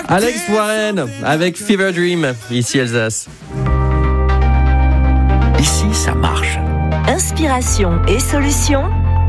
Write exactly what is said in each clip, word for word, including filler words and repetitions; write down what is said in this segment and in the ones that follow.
Alex Warren avec Fever Dream, ici Alsace. Ici, ça marche. Inspiration et solutions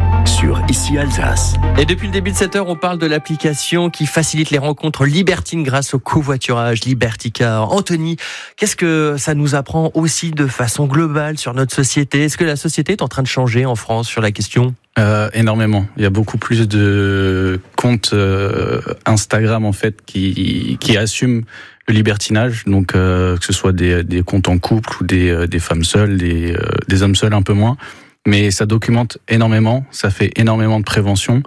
Sur Ici Alsace. Et depuis le début de cette heure, on parle de l'application qui facilite les rencontres libertines grâce au covoiturage, Libertycar. Anthony, qu'est-ce que ça nous apprend aussi de façon globale sur notre société ? Est-ce que la société est en train de changer en France sur la question ? Euh, énormément. Il y a beaucoup plus de comptes euh, Instagram en fait qui qui assument le libertinage, donc euh, que ce soit des des comptes en couple ou des des femmes seules, des euh, des hommes seuls un peu moins. Mais ça documente énormément, ça fait énormément de prévention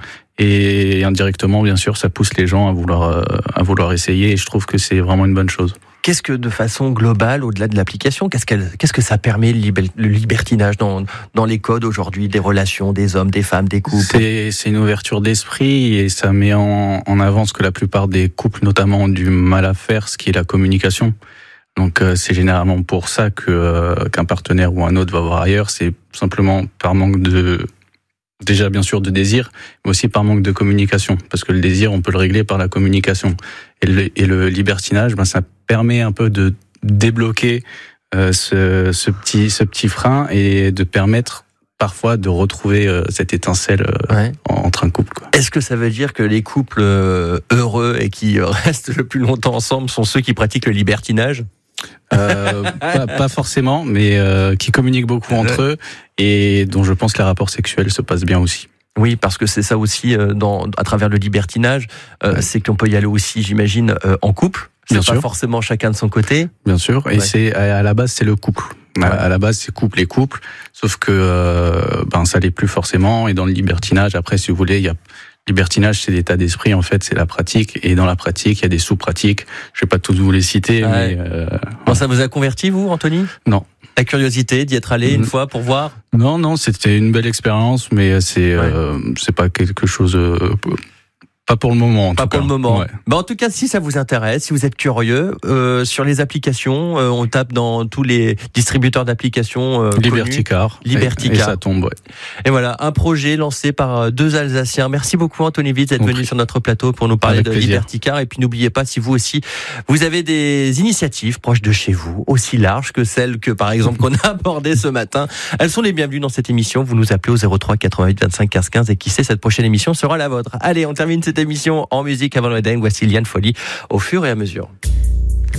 et indirectement, bien sûr, ça pousse les gens à vouloir euh, à vouloir essayer. Et je trouve que c'est vraiment une bonne chose. Qu'est-ce que, de façon globale, au-delà de l'application, qu'est-ce, qu'elle, qu'est-ce que ça permet, le, liber, le libertinage dans, dans les codes aujourd'hui, des relations, des hommes, des femmes, des couples ? C'est, c'est une ouverture d'esprit et ça met en, en avant ce que la plupart des couples, notamment, ont du mal à faire, ce qui est la communication. Donc euh, c'est généralement pour ça que euh, qu'un partenaire ou un autre va voir ailleurs. C'est simplement par manque de... Déjà, bien sûr, de désir, mais aussi par manque de communication. Parce que le désir, on peut le régler par la communication. Et le, et le libertinage, ben, ça permet un peu de débloquer euh, ce, ce, petit, ce petit frein et de permettre parfois de retrouver euh, cette étincelle euh, ouais. entre un couple, quoi. Est-ce que ça veut dire que les couples euh, heureux et qui restent le plus longtemps ensemble sont ceux qui pratiquent le libertinage ? Euh, pas, pas forcément, mais euh, qui communiquent beaucoup entre eux et dont je pense que les rapports sexuels se passent bien aussi. Oui, parce que c'est ça aussi, euh, dans, à travers le libertinage, euh, ouais. c'est qu'on peut y aller aussi, j'imagine, euh, en couple. C'est bien pas sûr. Forcément chacun de son côté. Bien sûr, et ouais. c'est à la base c'est le couple. Ouais. À la base c'est couple et couple, sauf que euh, ben ça l'est plus forcément. Et dans le libertinage, après, si vous voulez, il y a libertinage, c'est l'état d'esprit, en fait, c'est la pratique. Et dans la pratique, il y a des sous-pratiques. Je vais pas tous vous les citer, ouais. mais... Euh, bon, ça vous a converti, vous, Anthony ? Non. La curiosité d'y être allé mmh. une fois pour voir ? Non, non, c'était une belle expérience, mais c'est ouais. euh, c'est pas quelque chose... Euh, Pas pour le moment. En pas tout pour cas. le moment. Ouais. Bah en tout cas, si ça vous intéresse, si vous êtes curieux, euh, sur les applications, euh, on tape dans tous les distributeurs d'applications euh, Libertycar. Libertycar. Et, et ça tombe. Ouais. Et voilà, un projet lancé par deux Alsaciens. Merci beaucoup, Anthony Witz, d'être venu sur notre plateau pour nous parler Avec de plaisir. Libertycar. Et puis n'oubliez pas, si vous aussi, vous avez des initiatives proches de chez vous, aussi larges que celles que, par exemple, qu'on a abordées ce matin, elles sont les bienvenues dans cette émission. Vous nous appelez au zéro trois quatre-vingt-huit vingt-cinq quinze quinze et qui sait, cette prochaine émission sera la vôtre. Allez, on termine cette émission en musique avant le wedding. Voici Liane Folly au fur et à mesure.